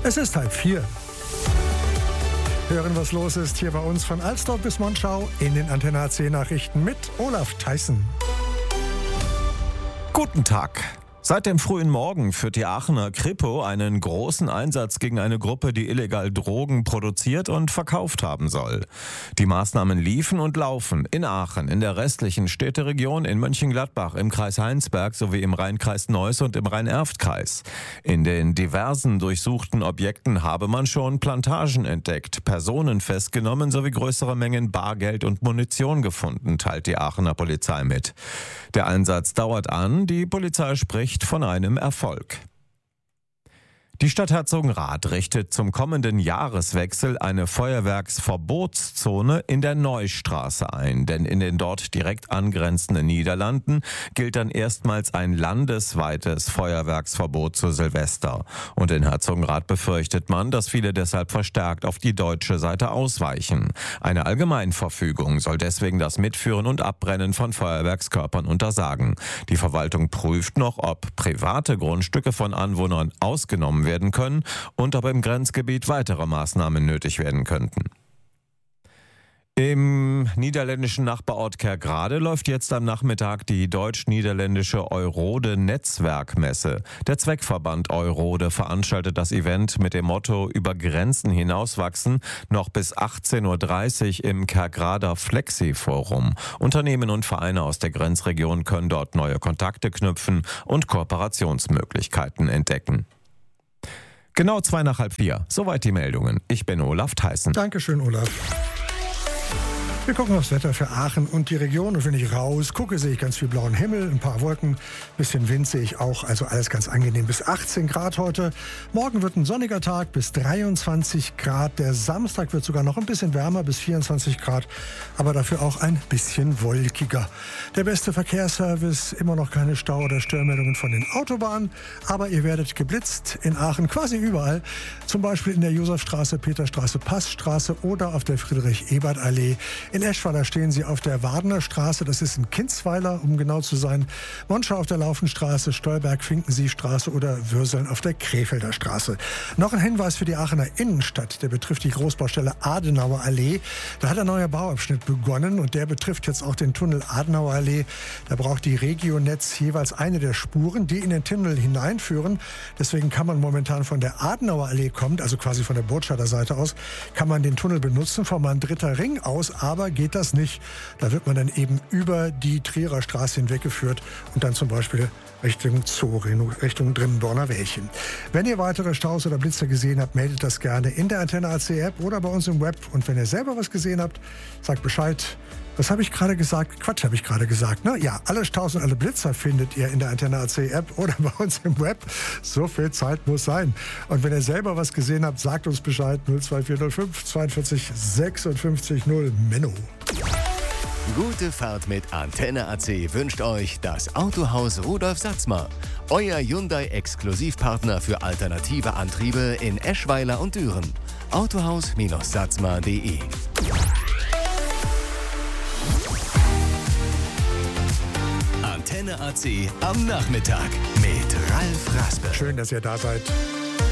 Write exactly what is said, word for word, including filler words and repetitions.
Es ist halb vier. Hören, was los ist hier bei uns von Alsdorf bis Monschau in den Antenne A C Nachrichten mit Olaf Theissen. Guten Tag. Seit dem frühen Morgen führt die Aachener Kripo einen großen Einsatz gegen eine Gruppe, die illegal Drogen produziert und verkauft haben soll. Die Maßnahmen liefen und laufen in Aachen, in der restlichen Städteregion, in Mönchengladbach, im Kreis Heinsberg sowie im Rheinkreis Neuss und im Rhein-Erft-Kreis. In den diversen durchsuchten Objekten habe man schon Plantagen entdeckt, Personen festgenommen sowie größere Mengen Bargeld und Munition gefunden, teilt die Aachener Polizei mit. Der Einsatz dauert an, die Polizei spricht von einem Erfolg. Die Stadt Herzogenrath richtet zum kommenden Jahreswechsel eine Feuerwerksverbotszone in der Neustraße ein, denn in den dort direkt angrenzenden Niederlanden gilt dann erstmals ein landesweites Feuerwerksverbot zu Silvester. Und in Herzogenrath befürchtet man, dass viele deshalb verstärkt auf die deutsche Seite ausweichen. Eine Allgemeinverfügung soll deswegen das Mitführen und Abbrennen von Feuerwerkskörpern untersagen. Die Verwaltung prüft noch, ob private Grundstücke von Anwohnern ausgenommen werden werden können und ob im Grenzgebiet weitere Maßnahmen nötig werden könnten. Im niederländischen Nachbarort Kerkrade läuft jetzt am Nachmittag die deutsch-niederländische Eurode-Netzwerkmesse. Der Zweckverband Eurode veranstaltet das Event mit dem Motto „Über Grenzen hinauswachsen" noch bis achtzehn Uhr dreißig im Kerkrader Flexi-Forum. Unternehmen und Vereine aus der Grenzregion können dort neue Kontakte knüpfen und Kooperationsmöglichkeiten entdecken. Genau zwei nach halb vier. Soweit die Meldungen. Ich bin Olaf Theissen. Dankeschön, Olaf. Wir gucken aufs Wetter für Aachen und die Region. Und wenn ich raus gucke, sehe ich ganz viel blauen Himmel, ein paar Wolken, bisschen Wind sehe ich auch. Also alles ganz angenehm. Bis achtzehn Grad heute. Morgen wird ein sonniger Tag bis dreiundzwanzig Grad. Der Samstag wird sogar noch ein bisschen wärmer bis vierundzwanzig Grad. Aber dafür auch ein bisschen wolkiger. Der beste Verkehrsservice, immer noch keine Stau- oder Störmeldungen von den Autobahnen. Aber ihr werdet geblitzt in Aachen quasi überall. Zum Beispiel in der Josefstraße, Peterstraße, Passstraße oder auf der Friedrich-Ebert-Allee. In Eschweiler stehen Sie auf der Wardener Straße, das ist in Kinzweiler, um genau zu sein. Monschau auf der Laufenstraße, Stolberg, Finkensiefstraße oder Würseln auf der Krefelder Straße. Noch ein Hinweis für die Aachener Innenstadt, der betrifft die Großbaustelle Adenauer Allee. Da hat ein neuer Bauabschnitt begonnen und der betrifft jetzt auch den Tunnel Adenauer Allee. Da braucht die Regionetz jeweils eine der Spuren, die in den Tunnel hineinführen. Deswegen kann man momentan von der Adenauer Allee kommt, also quasi von der Burtscheider Seite aus, kann man den Tunnel benutzen, vom Dritter Ring aus, aber geht das nicht. Da wird man dann eben über die Trierer Straße hinweggeführt und dann zum Beispiel Richtung Zoo, Richtung Drinnenborner Wäldchen. Wenn ihr weitere Staus oder Blitzer gesehen habt, meldet das gerne in der Antenne A C App oder bei uns im Web. Und wenn ihr selber was gesehen habt, sagt Bescheid. Was habe ich gerade gesagt? Quatsch habe ich gerade gesagt, ne? Ja, alle Staus und alle Blitzer findet ihr in der Antenne A C App oder bei uns im Web. So viel Zeit muss sein. Und wenn ihr selber was gesehen habt, sagt uns Bescheid. null zwei vier null fünf zweiundvierzig sechsundfünfzig null Menno. Gute Fahrt mit Antenne A C wünscht euch das Autohaus Rudolf Satzmer. Euer Hyundai-Exklusivpartner für alternative Antriebe in Eschweiler und Düren. autohaus Satzmer punkt de. Antenne A C am Nachmittag mit Ralf Raspe. Schön, dass ihr da seid.